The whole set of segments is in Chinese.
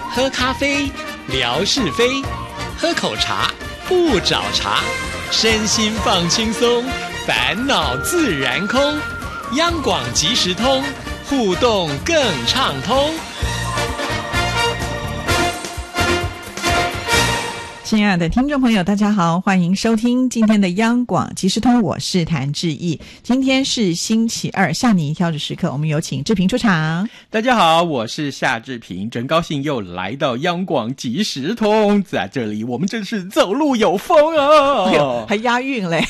喝咖啡，聊是非；喝口茶，不找茬。身心放轻松，烦恼自然空。央广即时通，互动更畅通。 亲爱的听众朋友，大家好，欢迎收听今天的央广即时通，我是谭志毅。今天是星期二，吓你一跳的时刻，我们有请志平出场。 大家好，我是夏志平，真高兴又来到央广即时通，在这里我们真是走路有风啊！ 哎呦，还押韵嘞！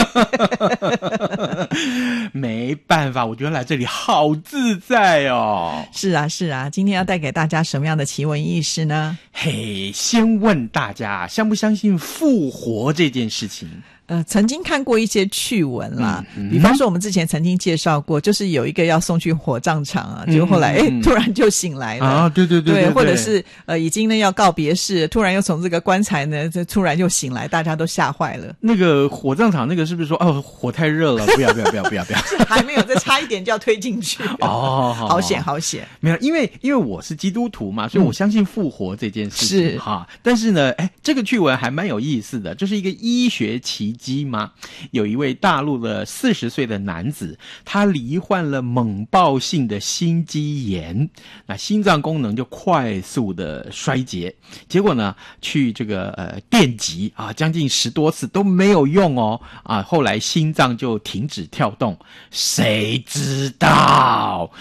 没办法，我觉得来这里好自在哦。 是啊，是啊，今天要带给大家什么样的奇闻异事呢？ 嘿，先问大家相不相信复活这件事情？ 曾经看过一些趣闻啦，比方说我们之前曾经介绍过，就是有一个要送去火葬场啊，结果后来突然就醒来了啊，对，或者是已经呢要告别式，突然又从这个棺材呢突然就醒来，大家都吓坏了。 那个火葬场那个是不是说火太热了，不要还没有，再差一点就要推进去哦，好险。 没有，因为我是基督徒嘛，所以我相信复活这件事情是哈。但是呢，这个趣闻还蛮有意思的，就是一个医学奇迹嘛。有一位大陆的40岁的男子，他罹患了猛暴性的心肌炎，那心脏功能就快速的衰竭，结果呢去这个电击啊，将近10多次都没有用哦啊，后来心脏就停止跳动。谁知道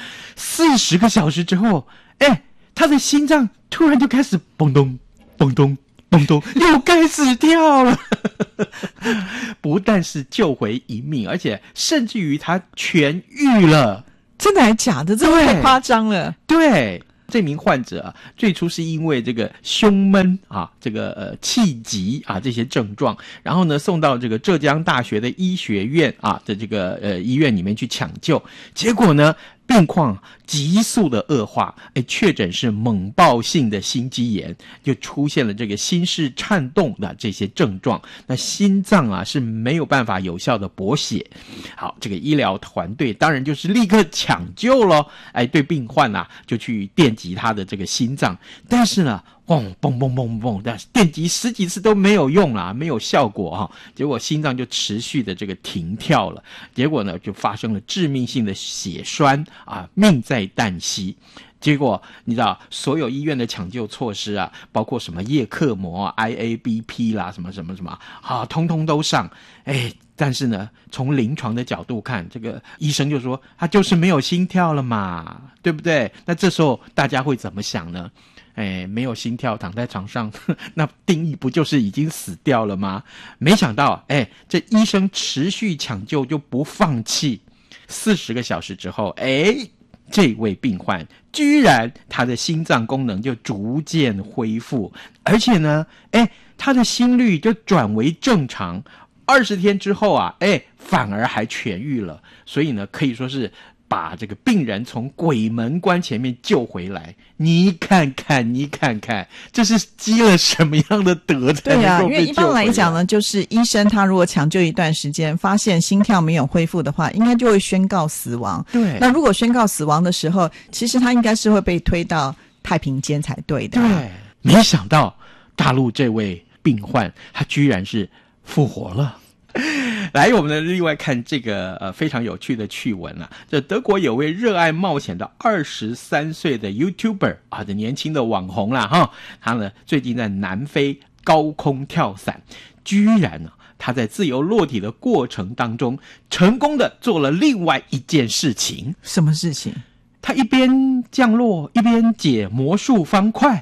40个小时之后，他的心脏突然就开始蹦咚蹦咚蹦咚，又开始跳了。不但是救回一命，而且甚至于他痊愈了。 真的还假的？这太夸张了。 对，这名患者啊，最初是因为这个胸闷啊，这个气急啊这些症状，然后呢送到这个浙江大学的医学院啊的这个医院里面去抢救，结果呢病况急速的恶化，确诊是猛暴性的心肌炎，就出现了这个心室颤动的这些症状，那心脏啊是没有办法有效的补血。好，这个医疗团队当然就是立刻抢救咯，对病患啊就去电击他的这个心脏，但是呢蹦蹦蹦蹦蹦，但是电击10几次都没有用啦，没有效果哈，结果心脏就持续的这个停跳了，结果呢就发生了致命性的血栓啊，命在旦夕。结果你知道所有医院的抢救措施啊，包括什么叶克膜啊、IABP 啦，什么什么什么啊，通通都上。但是呢从临床的角度看，这个医生就说他就是没有心跳了嘛，对不对？那这时候大家会怎么想呢？没有心跳躺在床上，那定义不就是已经死掉了吗？没想到这医生持续抢救就不放弃，40个小时之后这位病患居然他的心脏功能就逐渐恢复，而且呢他的心率就转为正常，20天之后啊反而还痊愈了。所以呢可以说是把这个病人从鬼门关前面救回来。你看看这是积了什么样的德才能够被救回来？对啊， 因为一般来讲呢，就是医生他如果抢救一段时间发现心跳没有恢复的话，应该就会宣告死亡。 对， 那如果宣告死亡的时候，其实他应该是会被推到太平间才对的。 对，没想到大陆这位病患他居然是复活了。来，我们呢另外看这个非常有趣的趣闻啊，这德国有位热爱冒险的23岁的 YouTuber 啊，这年轻的网红啦哈，他呢最近在南非高空跳伞，居然呢他在自由落体的过程当中，成功的做了另外一件事情。 什么事情？ 他一边降落一边解魔术方块。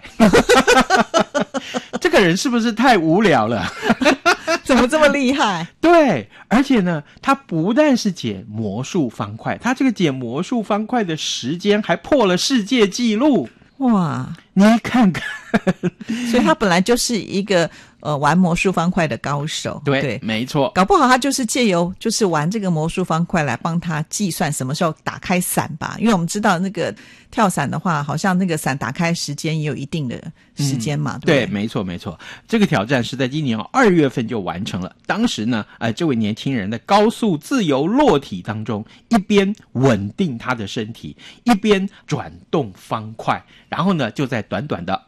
这个人是不是太无聊了？ 怎么这么厉害？ 对，而且呢他不但是解魔术方块，他这个解魔术方块的时间还破了世界纪录。 哇， 你看看。 所以他本来就是一个玩魔术方块的高手。 对，没错， 搞不好他就是借由就是玩这个魔术方块来帮他计算什么时候打开伞吧。因为我们知道那个跳伞的话，好像那个伞打开时间也有一定的时间嘛。 对，没错没错。这个挑战是在今年2月份就完成了。当时呢这位年轻人在高速自由落体当中，一边稳定他的身体，一边转动方块，然后呢就在短短的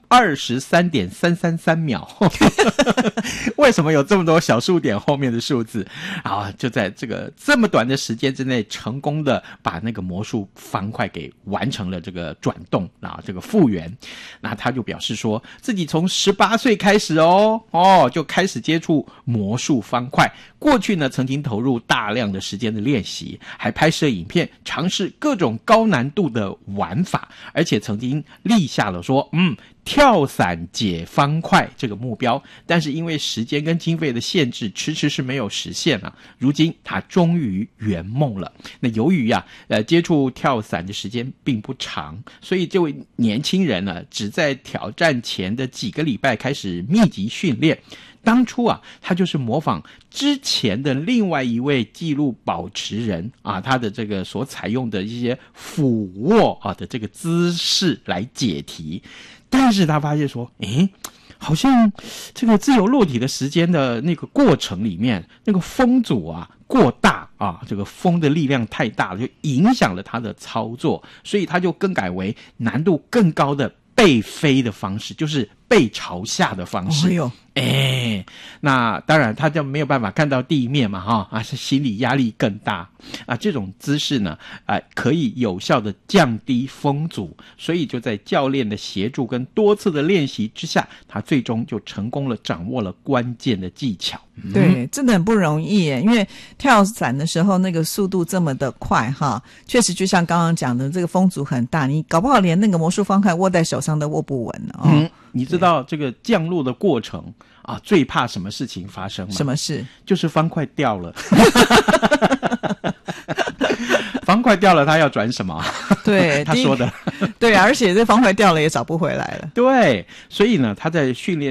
23.333秒。为什么有这么多小数点后面的数字啊？就在这么短的时间之内，成功的把那个魔术方块给完成了这个转动啊，这个复原。那他就表示说自己从18岁开始就开始接触魔术方块，过去呢曾经投入大量的时间的练习，还拍摄影片，尝试各种高难度的玩法，而且曾经立下了说跳伞解方块这个目标，但是因为时间跟经费的限制，迟迟是没有实现啊。如今他终于圆梦了。那由于接触跳伞的时间并不长，所以这位年轻人呢，只在挑战前的几个礼拜开始密集训练。当初他就是模仿之前的另外一位纪录保持人他的这个所采用的一些俯卧的这个姿势来解题。但是他发现说好像这个自由落体的时间的那个过程里面，那个风阻过大这个风的力量太大了，就影响了他的操作，所以他就更改为难度更高的背飞的方式，就是背朝下的方式。那当然他就没有办法看到地面嘛心理压力更大这种姿势呢可以有效的降低风阻，所以就在教练的协助跟多次的练习之下，他最终就成功了掌握了关键的技巧。 对，真的很不容易耶，因为跳伞的时候那个速度这么的快确实就像刚刚讲的，这个风阻很大，你搞不好连那个魔术方块握在手上都握不稳你知道这个降落的过程最怕什么事情发生吗？ 什么事？ 就是方块掉了。方块掉了，他要转什么？ 对， 他说的。 对，而且这方块掉了也找不回来了。 对，所以呢，他在训练